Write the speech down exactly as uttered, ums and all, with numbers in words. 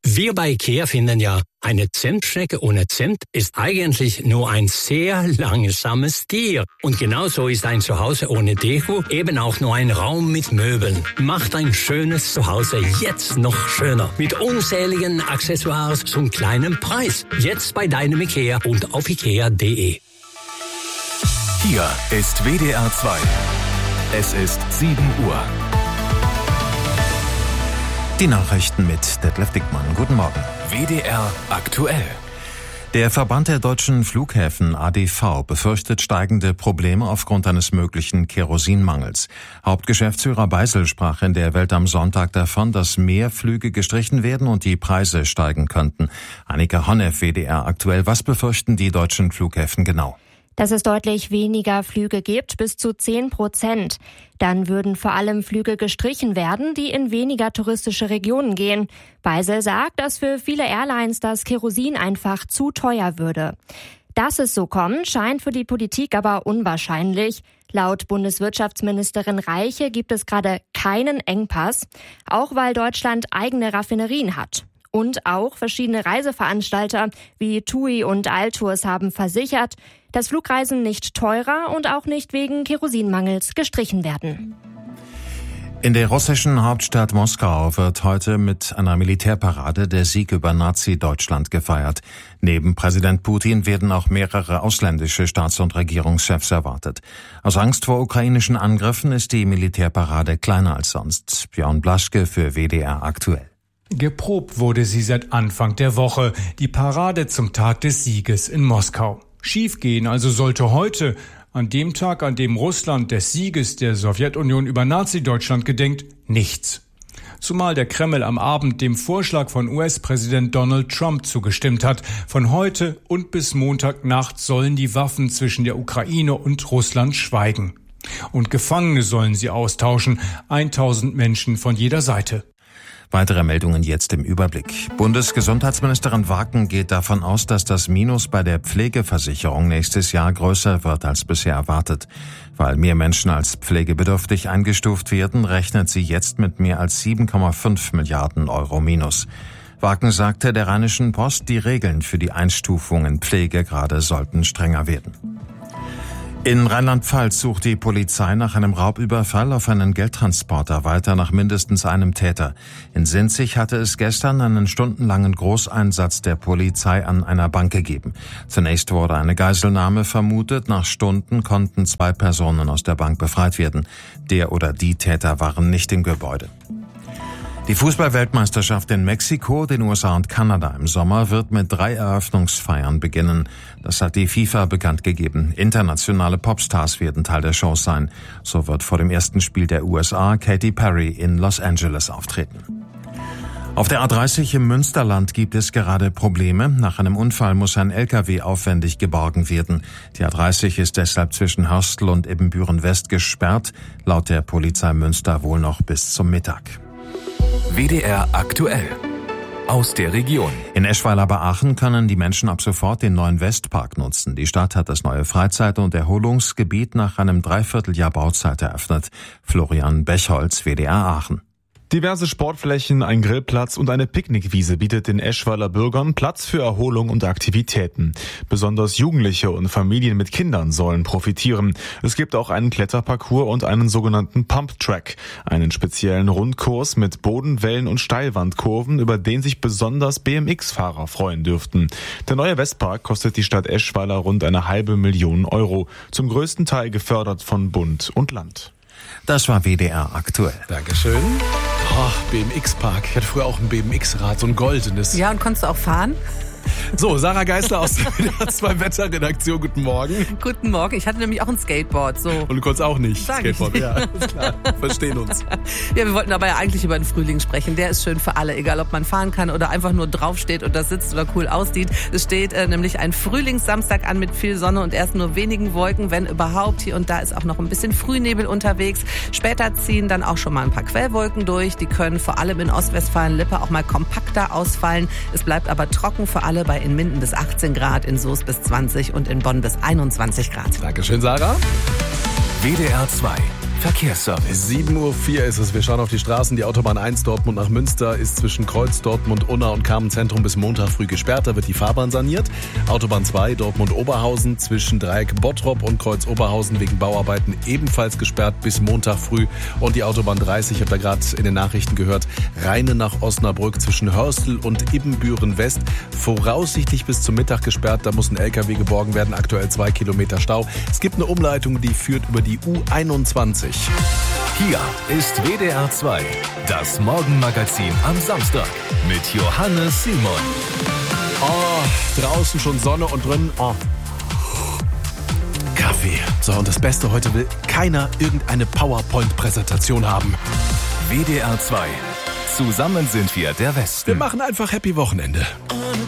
Wir bei IKEA finden ja, eine Zimtschnecke ohne Zimt ist eigentlich nur ein sehr langsames Tier. Und genauso ist ein Zuhause ohne Deko eben auch nur ein Raum mit Möbeln. Macht ein schönes Zuhause jetzt noch schöner. Mit unzähligen Accessoires zum kleinen Preis. Jetzt bei deinem IKEA und auf ikea punkt de. Hier ist W D R zwei. Es ist sieben Uhr. Die Nachrichten mit Detlef Dickmann. Guten Morgen. W D R aktuell. Der Verband der deutschen Flughäfen A D V befürchtet steigende Probleme aufgrund eines möglichen Kerosinmangels. Hauptgeschäftsführer Beisel sprach in der Welt am Sonntag davon, dass mehr Flüge gestrichen werden und die Preise steigen könnten. Annika Honneff, W D R aktuell. Was befürchten die deutschen Flughäfen genau? Dass es deutlich weniger Flüge gibt, bis zu zehn Prozent. Dann würden vor allem Flüge gestrichen werden, die in weniger touristische Regionen gehen. Beisel sagt, dass für viele Airlines das Kerosin einfach zu teuer würde. Dass es so kommt, scheint für die Politik aber unwahrscheinlich. Laut Bundeswirtschaftsministerin Reiche gibt es gerade keinen Engpass, auch weil Deutschland eigene Raffinerien hat. Und auch verschiedene Reiseveranstalter wie TUI und Altours haben versichert, dass Flugreisen nicht teurer und auch nicht wegen Kerosinmangels gestrichen werden. In der russischen Hauptstadt Moskau wird heute mit einer Militärparade der Sieg über Nazi-Deutschland gefeiert. Neben Präsident Putin werden auch mehrere ausländische Staats- und Regierungschefs erwartet. Aus Angst vor ukrainischen Angriffen ist die Militärparade kleiner als sonst. Björn Blaschke für W D R aktuell. Geprobt wurde sie seit Anfang der Woche, die Parade zum Tag des Sieges in Moskau. Schiefgehen also sollte heute, an dem Tag, an dem Russland des Sieges der Sowjetunion über Nazi-Deutschland gedenkt, nichts. Zumal der Kreml am Abend dem Vorschlag von U S-Präsident Donald Trump zugestimmt hat. Von heute und bis Montagnacht sollen die Waffen zwischen der Ukraine und Russland schweigen. Und Gefangene sollen sie austauschen, tausend Menschen von jeder Seite. Weitere Meldungen jetzt im Überblick. Bundesgesundheitsministerin Waken geht davon aus, dass das Minus bei der Pflegeversicherung nächstes Jahr größer wird als bisher erwartet. Weil mehr Menschen als pflegebedürftig eingestuft werden, rechnet sie jetzt mit mehr als sieben Komma fünf Milliarden Euro Minus. Waken sagte der Rheinischen Post, die Regeln für die Einstufung in Pflegegrade sollten strenger werden. In Rheinland-Pfalz sucht die Polizei nach einem Raubüberfall auf einen Geldtransporter weiter nach mindestens einem Täter. In Sinzig hatte es gestern einen stundenlangen Großeinsatz der Polizei an einer Bank gegeben. Zunächst wurde eine Geiselnahme vermutet. Nach Stunden konnten zwei Personen aus der Bank befreit werden. Der oder die Täter waren nicht im Gebäude. Die Fußball-Weltmeisterschaft in Mexiko, den U S A und Kanada im Sommer wird mit drei Eröffnungsfeiern beginnen. Das hat die FIFA bekannt gegeben. Internationale Popstars werden Teil der Shows sein. So wird vor dem ersten Spiel der U S A Katy Perry in Los Angeles auftreten. Auf der A dreißig im Münsterland gibt es gerade Probleme. Nach einem Unfall muss ein L K W aufwendig geborgen werden. Die A dreißig ist deshalb zwischen Hörstel und Ibbenbüren-West gesperrt. Laut der Polizei Münster wohl noch bis zum Mittag. W D R aktuell. Aus der Region. In Eschweiler bei Aachen können die Menschen ab sofort den neuen Westpark nutzen. Die Stadt hat das neue Freizeit- und Erholungsgebiet nach einem Dreivierteljahr Bauzeit eröffnet. Florian Bechholz, W D R Aachen. Diverse Sportflächen, ein Grillplatz und eine Picknickwiese bietet den Eschweiler Bürgern Platz für Erholung und Aktivitäten. Besonders Jugendliche und Familien mit Kindern sollen profitieren. Es gibt auch einen Kletterparcours und einen sogenannten Pump-Track, einen speziellen Rundkurs mit Bodenwellen und Steilwandkurven, über den sich besonders B M X-Fahrer freuen dürften. Der neue Westpark kostet die Stadt Eschweiler rund eine halbe Million Euro, zum größten Teil gefördert von Bund und Land. Das war W D R aktuell. Dankeschön. Oh, B M X-Park. Ich hatte früher auch ein B M X-Rad, so ein goldenes. Ja, und konntest du auch fahren? So, Sarah Geisler aus der W D R zwei Wetterredaktion. Guten Morgen. Guten Morgen. Ich hatte nämlich auch ein Skateboard. So. Und du konntest auch nicht Sag Skateboard. Ja, ist klar. Verstehen uns. Ja, wir wollten aber ja eigentlich über den Frühling sprechen. Der ist schön für alle, egal ob man fahren kann oder einfach nur draufsteht und das sitzt oder cool aussieht. Es steht äh, nämlich ein Frühlingssamstag an mit viel Sonne und erst nur wenigen Wolken, wenn überhaupt. Hier und da ist auch noch ein bisschen Frühnebel unterwegs. Später ziehen dann auch schon mal ein paar Quellwolken durch. Die können vor allem in Ostwestfalen-Lippe auch mal kompakter ausfallen. Es bleibt aber trocken für alle, bei in Minden bis achtzehn Grad, in Soest bis zwanzig und in Bonn bis einundzwanzig Grad. Dankeschön, Sarah. W D R zwei. Verkehrsservice. sieben Uhr vier ist es. Wir schauen auf die Straßen. Die Autobahn eins Dortmund nach Münster ist zwischen Kreuz Dortmund, Unna und Carmen-Zentrum bis Montag früh gesperrt. Da wird die Fahrbahn saniert. Autobahn zwei Dortmund-Oberhausen zwischen Dreieck Bottrop und Kreuz Oberhausen wegen Bauarbeiten ebenfalls gesperrt bis Montag früh. Und die Autobahn dreißig, ich habe da gerade in den Nachrichten gehört, Rheine nach Osnabrück zwischen Hörstel und Ibbenbüren West voraussichtlich bis zum Mittag gesperrt. Da muss ein L K W geborgen werden. Aktuell zwei Kilometer Stau. Es gibt eine Umleitung, die führt über die U einundzwanzig. Hier ist W D R zwei, das Morgenmagazin am Samstag mit Johannes Simon. Oh, draußen schon Sonne und drin, oh, Kaffee. So, und das Beste, heute will keiner irgendeine PowerPoint-Präsentation haben. W D R zwei, zusammen sind wir der Westen. Wir machen einfach Happy Wochenende.